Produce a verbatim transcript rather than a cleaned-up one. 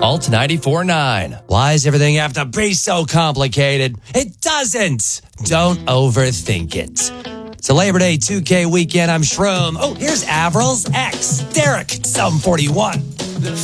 Alt ninety-four point nine. Why does everything have to be so complicated? It doesn't. Don't overthink it. It's a Labor Day two K weekend. I'm Shroom. Oh, here's Avril's ex, Derek, some forty-one.